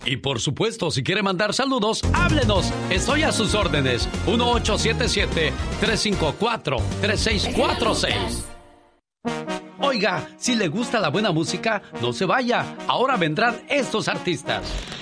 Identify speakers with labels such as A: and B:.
A: Y por supuesto, si quiere mandar saludos, háblenos. Estoy a sus órdenes. 1877-354-3646. Oiga, si le gusta la buena música, no se vaya. Ahora vendrán estos artistas.